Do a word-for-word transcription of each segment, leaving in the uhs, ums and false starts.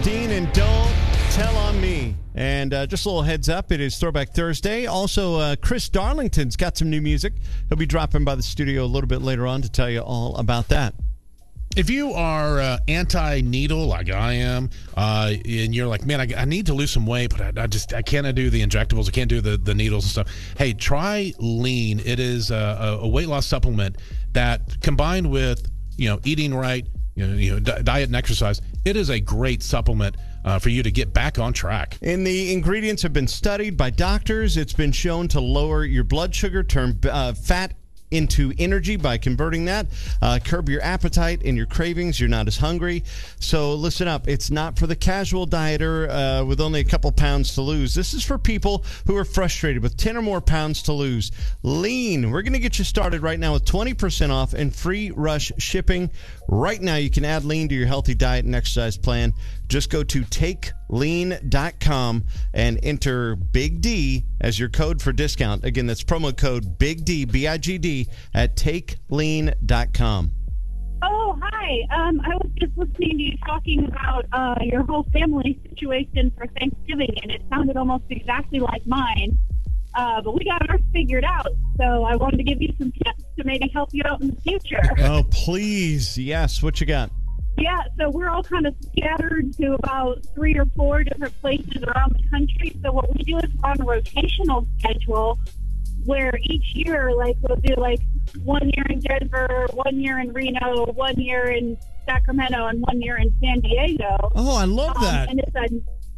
Dean and Don't Tell on Me. And uh, just a little heads up, it is Throwback Thursday. Also, uh, Chris Darlington's got some new music. He'll be dropping by the studio a little bit later on to tell you all about that. If you are uh, anti-needle like I am, uh, and you're like, man, I, I need to lose some weight, but I, I just I can't do the injectables, I can't do the, the needles and stuff. Hey, try Lean. It is a, a weight loss supplement that, combined with you know eating right, you know, you know di- diet and exercise, it is a great supplement uh, for you to get back on track. And the ingredients have been studied by doctors. It's been shown to lower your blood sugar, turn uh, fat into energy by converting that, uh, curb your appetite and your cravings. You're not as hungry. So listen up. It's not for the casual dieter uh, with only a couple pounds to lose. This is for people who are frustrated with ten or more pounds to lose. Lean. We're going to get you started right now with twenty percent off and free rush shipping. Right now, you can add Lean to your healthy diet and exercise plan. Just go to take lean dot com and enter Big D as your code for discount. Again, that's promo code Big D, B I G D, at take lean dot com. Oh, hi. Um, I was just listening to you talking about uh, your whole family situation for Thanksgiving, and it sounded almost exactly like mine. Uh, but we got ours figured out, so I wanted to give you some tips to maybe help you out in the future. Oh, please. Yes. What you got? Yeah, so we're all kind of scattered to about three or four different places around the country. So what we do is we're on a rotational schedule where each year, like, we'll do, like, one year in Denver, one year in Reno, one year in Sacramento, and one year in San Diego. Oh, I love um, that. And it's a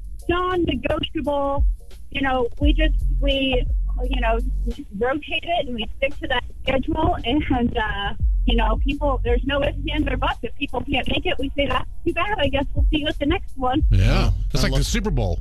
non-negotiable, you know, we just, we, you know, rotate it and we stick to that schedule. And, uh, you know, people, there's no ifs, ands, or buts. If people can't make it, we say, that's too bad. I guess we'll see you at the next one. Yeah. It's I like love- the Super Bowl.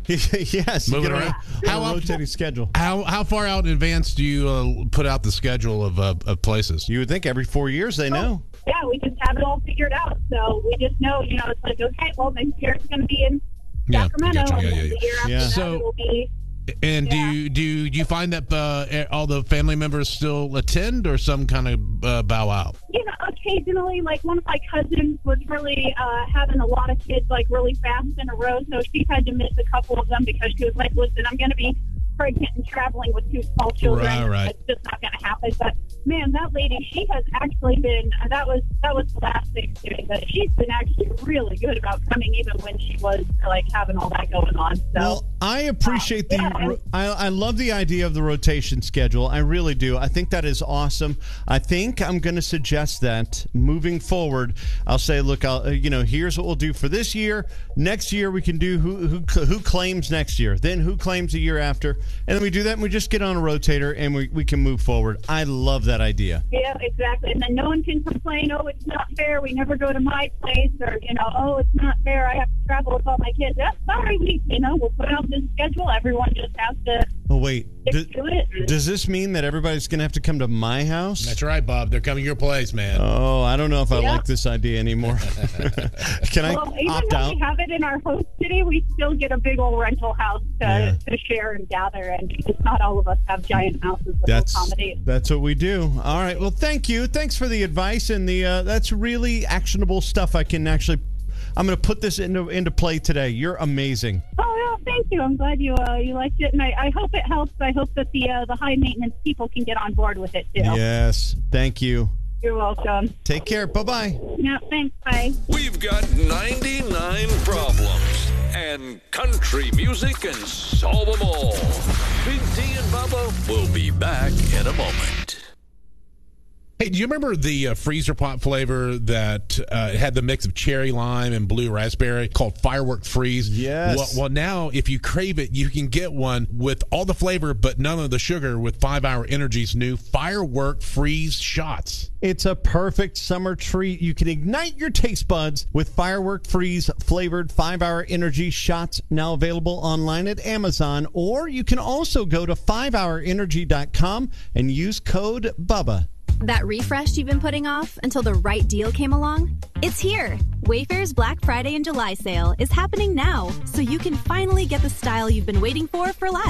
Yes. Moving you get around. a, How a often- rotating schedule. How how far out in advance do you uh, put out the schedule of uh, of places? You would think every four years they know. Yeah, we just have it all figured out. So we just know, you know, it's like, okay, well, next year it's going to be in Yeah, Sacramento. gotcha. Yeah, and yeah, the year after yeah. that So- it will be. And do Yeah. you, do you, do you find that uh, all the family members still attend, or some kind of uh, bow out? You know, occasionally, like one of my cousins was really uh, having a lot of kids, like really fast in a row. So she had to miss a couple of them because she was like, listen, I'm going to be pregnant and traveling with two small children. Right, right. It's just not going to happen. But man, that lady, she has actually been, that was, that was the last Thanksgiving, but she's been actually really good about coming even when she was like having all that going on. So. Well, I appreciate Uh, the. yeah, and- ro- I, I love the idea of the rotation schedule. I really do. I think that is awesome. I think I'm going to suggest that moving forward. I'll say, look, I'll, uh, you know, here's what we'll do for this year. Next year we can do who who who claims next year. Then who claims the year after, and then we do that and we just get on a rotator and we we can move forward. I love that idea. Yeah, exactly. And then no one can complain, oh, it's not fair. We never go to my place, or, you know, oh, it's not fair. I have to travel with all my kids. That's sorry. We, you know, we'll put out this schedule. Everyone just has to Oh wait, stick do, to it. does this mean that everybody's going to have to come to my house? That's right, Bob. They're coming to your place, man. Oh, I don't know if I Yeah. like this idea anymore. Can I Well, even opt though out? we have it in our host city, we still get a big old rental house to, Yeah. to share and gather. And because not all of us have giant houses that That's will accommodate. that's what we do. All right. Well, thank you. Thanks for the advice and the. Uh, that's really actionable stuff. I can actually. I'm going to put this into into play today. You're amazing. Oh, yeah, thank you. I'm glad you uh, you liked it, and I, I hope it helps. I hope that the uh, the high maintenance people can get on board with it too. Yes. Thank you. You're welcome. Take care. Bye bye. Yeah, thanks. Bye. We've got ninety-nine problems and country music can solve them all. Big T and Bubba will be back in a moment. Hey, do you remember the uh, freezer pot flavor that uh, had the mix of cherry lime and blue raspberry called Firework Freeze? Yes. Well, well, now if you crave it, you can get one with all the flavor but none of the sugar with five hour Energy's new Firework Freeze shots. It's a perfect summer treat. You can ignite your taste buds with Firework Freeze flavored five hour energy shots, now available online at Amazon, or you can also go to five hour energy dot com and use code BUBBA. That refresh you've been putting off until the right deal came along? It's here. Wayfair's Black Friday and July sale is happening now, so you can finally get the style you've been waiting for for less.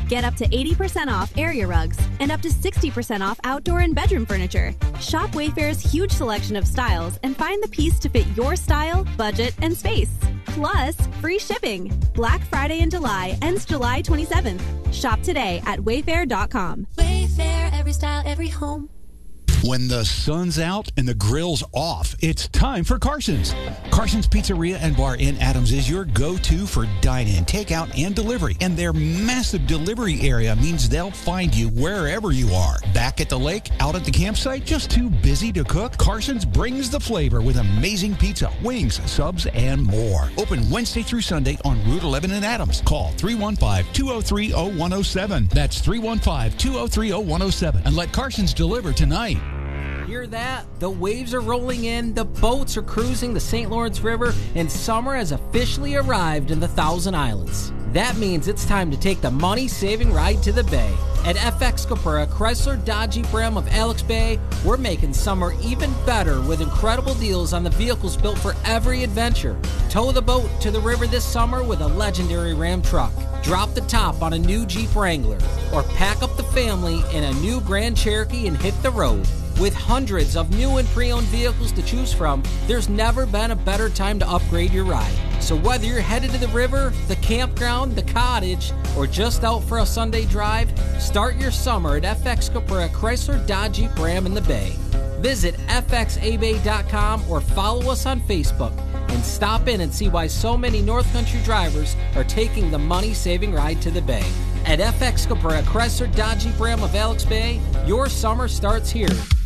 Get up to eighty percent off area rugs and up to sixty percent off outdoor and bedroom furniture. Shop Wayfair's huge selection of styles and find the piece to fit your style, budget, and space. Plus, free shipping. Black Friday in July ends July twenty-seventh. Shop today at wayfair dot com. Wayfair, every style, every home. When the sun's out and the grill's off, it's time for Carson's. Carson's Pizzeria and Bar in Adams is your go-to for dine-in, takeout, and delivery. And their massive delivery area means they'll find you wherever you are. Back at the lake, out at the campsite, just too busy to cook? Carson's brings the flavor with amazing pizza, wings, subs, and more. Open Wednesday through Sunday on Route eleven in Adams. Call three one five, two oh three, oh one oh seven. That's three one five, two oh three, oh one oh seven. And let Carson's deliver tonight. Hear that? The waves are rolling in, the boats are cruising the Saint Lawrence River, and summer has officially arrived in the Thousand Islands. That means it's time to take the money-saving ride to the Bay. At F X Capura, Chrysler Dodge Jeep Ram of Alex Bay, we're making summer even better with incredible deals on the vehicles built for every adventure. Tow the boat to the river this summer with a legendary Ram truck. Drop the top on a new Jeep Wrangler, or pack up the family in a new Grand Cherokee and hit the road. With hundreds of new and pre-owned vehicles to choose from, there's never been a better time to upgrade your ride. So whether you're headed to the river, the campground, the cottage, or just out for a Sunday drive, start your summer at F X Capura Chrysler Dodge Jeep Ram in the Bay. Visit f x a bay dot com or follow us on Facebook and stop in and see why so many North Country drivers are taking the money-saving ride to the Bay. At F X Capura Chrysler Dodge Jeep Ram of Alex Bay, your summer starts here.